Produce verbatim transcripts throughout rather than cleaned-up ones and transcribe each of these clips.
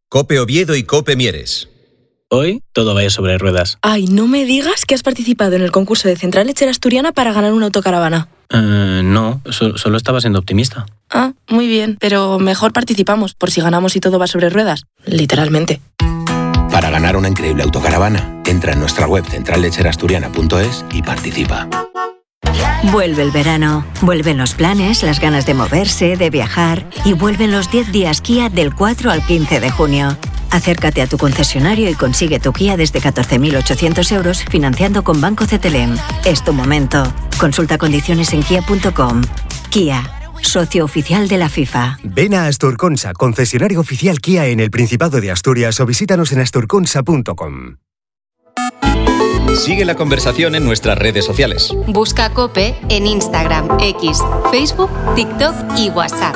COPE Oviedo y COPE Mieres. Hoy todo vaya sobre ruedas. Ay, no me digas que has participado en el concurso de Central Lechera Asturiana para ganar una autocaravana. Uh, no, so- solo estaba siendo optimista. Ah, muy bien, pero mejor participamos, por si ganamos y todo va sobre ruedas. Literalmente. Para ganar una increíble autocaravana, entra en nuestra web central lechera asturiana punto es y participa. Vuelve el verano, vuelven los planes, las ganas de moverse, de viajar y vuelven los diez días Kia del cuatro al quince de junio. Acércate a tu concesionario y consigue tu Kia desde catorce mil ochocientos euros financiando con Banco C T L M. Es tu momento. Consulta condiciones en kia punto com. Kia, socio oficial de la FIFA. Ven a Asturconsa, concesionario oficial Kia en el Principado de Asturias, o visítanos en asturconsa punto com. Sigue la conversación en nuestras redes sociales. Busca COPE en Instagram, X, Facebook, TikTok y WhatsApp.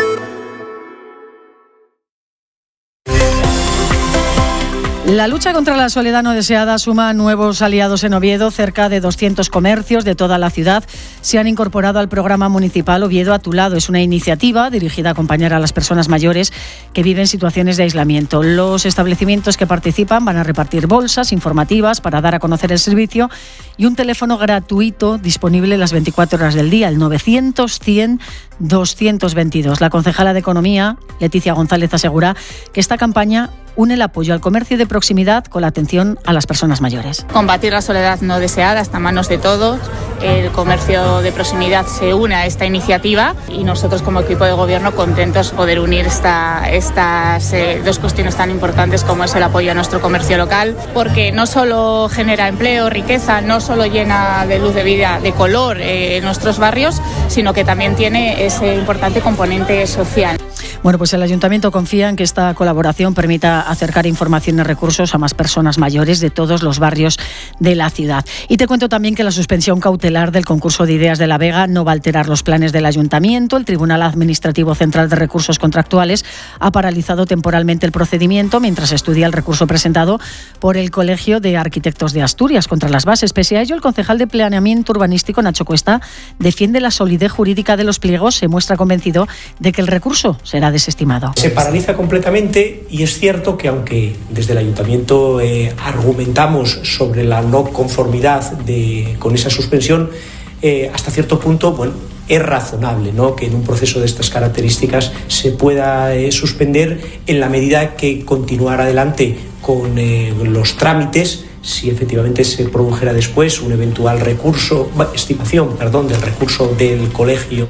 La lucha contra la soledad no deseada suma nuevos aliados en Oviedo. Cerca de doscientos comercios de toda la ciudad se han incorporado al programa municipal Oviedo a tu lado. Es una iniciativa dirigida a acompañar a las personas mayores que viven situaciones de aislamiento. Los establecimientos que participan van a repartir bolsas informativas para dar a conocer el servicio y un teléfono gratuito disponible las veinticuatro horas del día, el novecientos cien doscientos veintidós. La concejala de Economía, Leticia González, asegura que esta campaña une el apoyo al comercio de proximidad con la atención a las personas mayores. Combatir la soledad no deseada está en manos de todos. El comercio de proximidad se une a esta iniciativa y nosotros como equipo de gobierno contentos poder unir esta, estas eh, dos cuestiones tan importantes como es el apoyo a nuestro comercio local, porque no solo genera empleo, riqueza, no solo llena de luz de vida, de color eh, nuestros barrios, sino que también tiene ese importante componente social. Bueno, pues el Ayuntamiento confía en que esta colaboración permita acercar información y recursos a más personas mayores de todos los barrios de la ciudad. Y te cuento también que la suspensión cautelar del concurso de ideas de La Vega no va a alterar los planes del Ayuntamiento. El Tribunal Administrativo Central de Recursos Contractuales ha paralizado temporalmente el procedimiento mientras estudia el recurso presentado por el Colegio de Arquitectos de Asturias contra las bases. Pese a ello, el concejal de Planeamiento Urbanístico, Nacho Cuesta, defiende la solidez jurídica de los pliegos. Se muestra convencido de que el recurso será desestimado. Se paraliza completamente y es cierto que aunque desde el Ayuntamiento eh, argumentamos sobre la no conformidad de, con esa suspensión, eh, hasta cierto punto, bueno, es razonable, ¿no?, que en un proceso de estas características se pueda eh, suspender en la medida que continuar adelante con eh, los trámites si efectivamente se produjera después un eventual recurso, estimación, perdón, del recurso del colegio.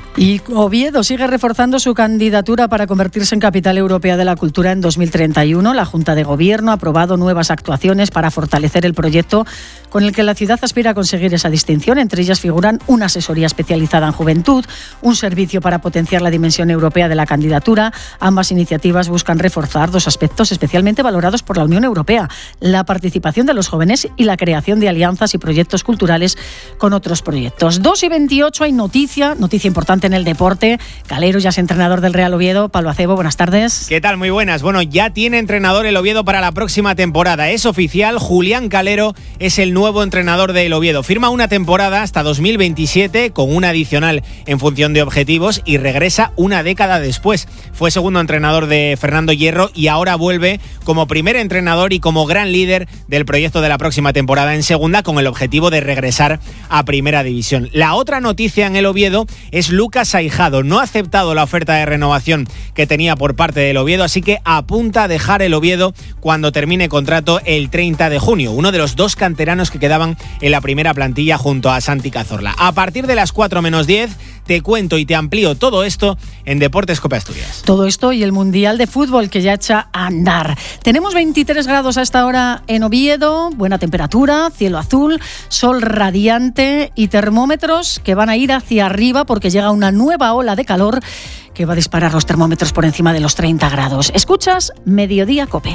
Y Oviedo sigue reforzando su candidatura para convertirse en Capital Europea de la Cultura en dos mil treinta y uno. La Junta de Gobierno ha aprobado nuevas actuaciones para fortalecer el proyecto con el que la ciudad aspira a conseguir esa distinción. Entre ellas figuran una asesoría especializada en juventud, un servicio para potenciar la dimensión europea de la candidatura. Ambas iniciativas buscan reforzar dos aspectos especialmente valorados por la Unión Europea: la participación de los jóvenes y la creación de alianzas y proyectos culturales con otros proyectos. dos y veintiocho, hay noticia, noticia importante en el deporte. Calero ya es entrenador del Real Oviedo. Pablo Acebo, buenas tardes. ¿Qué tal? Muy buenas. Bueno, ya tiene entrenador el Oviedo para la próxima temporada. Es oficial, Julián Calero es el nuevo entrenador del Oviedo. Firma una temporada hasta dos mil veintisiete con una adicional en función de objetivos y regresa una década después. Fue segundo entrenador de Fernando Hierro y ahora vuelve como primer entrenador y como gran líder del proyecto de la próxima temporada en segunda, con el objetivo de regresar a primera división. La otra noticia en el Oviedo es Lucas Aijado. No ha aceptado la oferta de renovación que tenía por parte del Oviedo, así que apunta a dejar el Oviedo cuando termine contrato el treinta de junio, uno de los dos canteranos que quedaban en la primera plantilla junto a Santi Cazorla. A partir de las cuatro menos diez te cuento y te amplío todo esto en Deportes COPE Asturias. Todo esto y el Mundial de Fútbol que ya echa a andar. Tenemos veintitrés grados a esta hora en Oviedo, buena temperatura, cielo azul, sol radiante y termómetros que van a ir hacia arriba porque llega una nueva ola de calor que va a disparar los termómetros por encima de los treinta grados. Escuchas Mediodía COPE.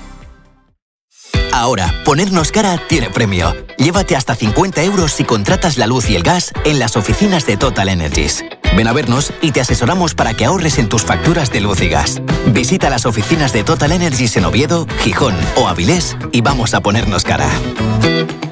Ahora, ponernos cara tiene premio. Llévate hasta cincuenta euros si contratas la luz y el gas en las oficinas de Total Energies. Ven a vernos y te asesoramos para que ahorres en tus facturas de luz y gas. Visita las oficinas de Total Energies en Oviedo, Gijón o Avilés y vamos a ponernos cara.